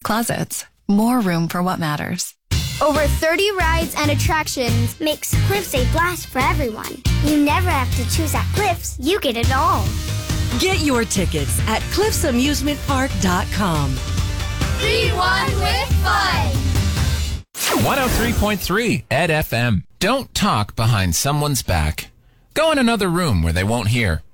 Closets. More room for what matters. Over 30 rides and attractions makes Cliffs a blast for everyone. You never have to choose at Cliffs. You get it all. Get your tickets at cliffsamusementpark.com. Be one with fun. 103.3 Ed FM. Don't talk behind someone's back. Go in another room where they won't hear.